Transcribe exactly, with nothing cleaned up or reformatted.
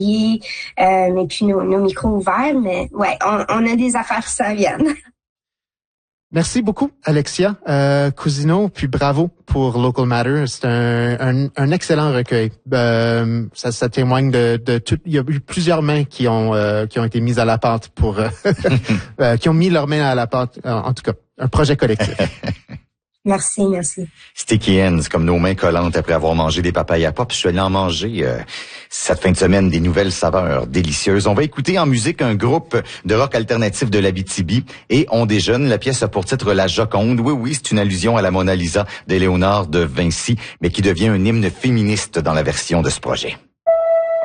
euh, et puis nos, nos micros ouverts. Mais ouais, on, on a des affaires qui s'en viennent. Merci beaucoup, Alexia euh, Cousineau, puis bravo pour Local Matter. C'est un, un, un excellent recueil. Euh, ça, ça témoigne de, de tout. Il y a eu plusieurs mains qui ont euh, qui ont été mises à la pâte pour euh, euh, qui ont mis leurs mains à la pâte. En tout cas, un projet collectif. Merci, merci. Sticky Ends, comme nos mains collantes après avoir mangé des papayas pop. Je suis allé en manger euh, cette fin de semaine des nouvelles saveurs délicieuses. On va écouter en musique un groupe de rock alternatif de l'Abitibi et On déjeune. La pièce a pour titre La Joconde. Oui, oui, c'est une allusion à la Mona Lisa de Léonard de Vinci, mais qui devient un hymne féministe dans la version de ce projet.